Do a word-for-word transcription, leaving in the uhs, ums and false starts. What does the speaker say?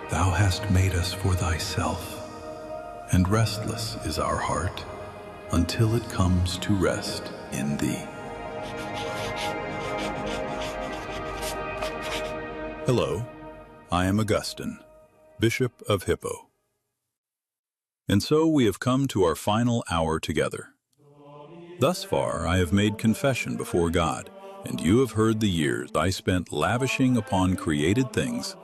Thou hast made us for thyself, and restless is our heart until it comes to rest in thee. Hello, I am Augustine, Bishop of Hippo. And so we have come to our final hour together. Thus far I have made confession before God, and you have heard the years I spent lavishing upon created things